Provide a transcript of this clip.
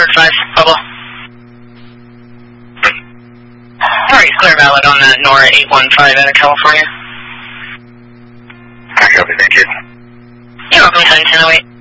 5, bubble. Alright, clear valid on that Nora 815 out of California. I copy, thank you. You're welcome, 1008.